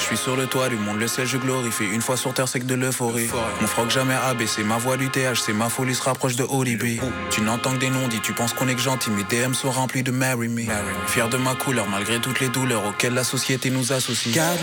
Je suis sur le toit du monde, le ciel je glorifie. Une fois sur terre c'est que de l'euphorie. Mon froc jamais abaissé, ma voix du TH, c'est ma folie se rapproche de Olivier. Tu n'entends que des non-dits, tu penses qu'on est que gentil. Mes DM sont remplis de marry me. Fier de ma couleur malgré toutes les douleurs auxquelles la société nous associe.